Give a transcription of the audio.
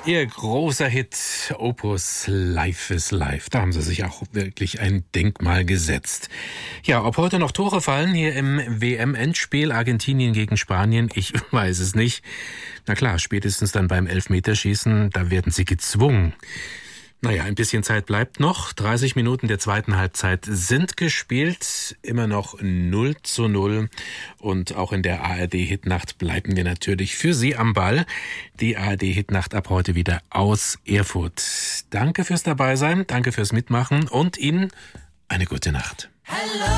Ihr großer Hit Opus Life is Life. Da haben sie sich auch wirklich ein Denkmal gesetzt. Ja, ob heute noch Tore fallen hier im WM-Endspiel Argentinien gegen Spanien, ich weiß es nicht. Na klar, spätestens dann beim Elfmeterschießen, da werden sie gezwungen. Naja, ein bisschen Zeit bleibt noch. 30 Minuten der zweiten Halbzeit sind gespielt. Immer noch 0:0. Und auch in der ARD-Hitnacht bleiben wir natürlich für Sie am Ball. Die ARD-Hitnacht ab heute wieder aus Erfurt. Danke fürs Dabeisein, danke fürs Mitmachen und Ihnen eine gute Nacht.